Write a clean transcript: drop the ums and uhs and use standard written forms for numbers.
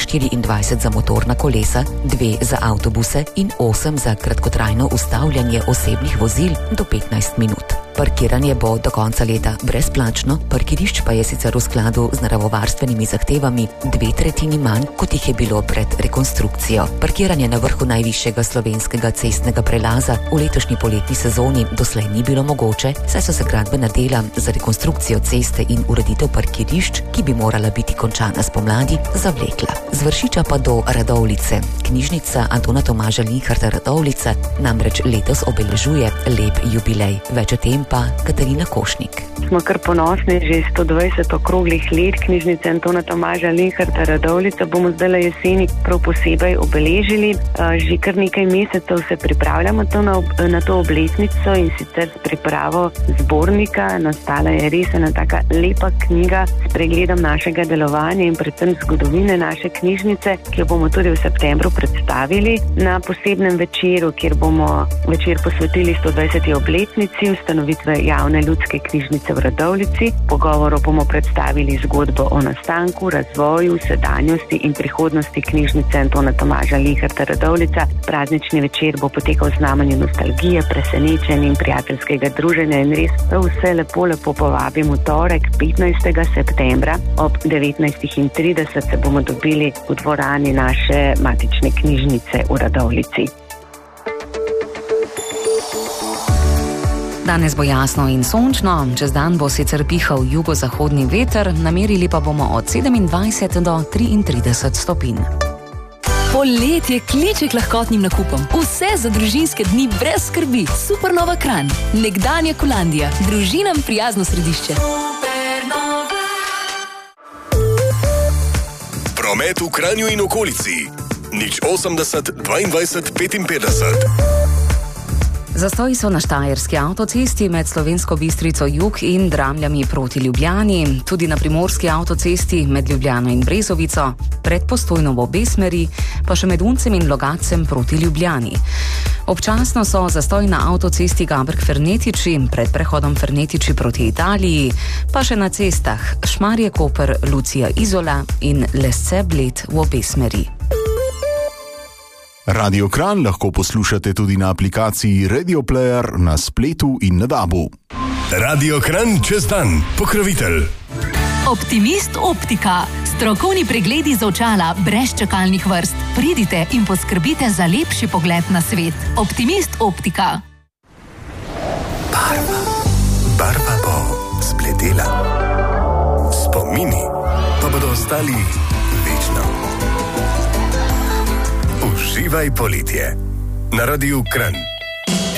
24 za motorna kolesa, 2 za avtobuse in 8 za kratkotrajno ustavljanje osebnih vozil do 15 minut. Parkiranje bo do konca leta brezplačno, parkirišč pa je sicer v skladu z naravovarstvenimi zahtevami 2/3 manj, kot jih je bilo pred rekonstrukcijo. Parkiranje na vrhu najvišjega slovenskega cestnega prelaza v letošnji poletni sezoni doslej ni bilo mogoče, saj so se gradbena dela za rekonstrukcijo ceste in ureditev parkirišč, ki bi morala biti končana spomladi, zavlekla. Z Vršiča pa do Radovljice. Knjižnica Antona Tomaža Linharta Radovljica namreč letos obeležuje lep jubilej. Več o tem pa Katarina Košnik. Smo kar ponosni, že 120 okroglih let knjižnice Antona Tomaža Linharta Radovljica bomo zdaj jeseni prav posebej obeležili. Že kar nekaj mesecev se pripravljamo na to obletnico in sicer s pripravo zbornika. Nastala je res ena taka lepa knjiga s pregledom našega delovanja in predvsem zgodovine naše knjižnice, ki jo bomo tudi v septembru predstavili na posebnem večeru, kjer bomo večer posvetili 120. obletnici ustanovitve javne ljudske knjižnice v Radovljici. Pogovoru bomo predstavili zgodbo o nastanku, razvoju, sedanjosti in prihodnosti knjižnice Antona Tomaža Linharta Radovljica. Praznični večer bo potekal v znamenju nostalgije, presenečenja in prijateljskega druženja in res vse lepo povabim v torek 15. septembra ob 19:30 se bomo dobili v dvorani naše matične knjižnice v Radovljici. Danes bo jasno in sončno, čez dan bo sicer pihal jugozahodni veter, namerili pa bomo od 27 do 33 stopinj. Poletje kliče k lahkotnim nakupom. Vse za družinske dni brez skrbi. Supernova Kranj, nekdanja Kolandija, družinam prijazno središče. Promet v Kranju in okolici. 080 22 55. Zastoji so na Štajerski avtocesti med Slovensko Bistrico jug in Dramljami proti Ljubljani, tudi na Primorski avtocesti med Ljubljano in Brezovico, pred Postojno v obe smeri, pa še med Uncem in Logacem proti Ljubljani. Občasno so zastoji na avtocesti Gabrk-Fernetiči, pred prehodom Fernetiči proti Italiji, pa še na cestah Šmarje-Koper, Lucija-Izola in Lesce-Bled v obe smeri. Radio Kranj lahko poslušate tudi na aplikaciji Radio Player na spletu in na DAB-u. Radio Kranj čez dan, pokrovitelj. Optimist Optika. Strokovni pregledi z očala brez čakalnih vrst. Pridite in poskrbite za lepši pogled na svet. Optimist Optika. Barva bo spletela. Spomini pa bodo ostali večno. Uživaj poletje na Radiu Kranj.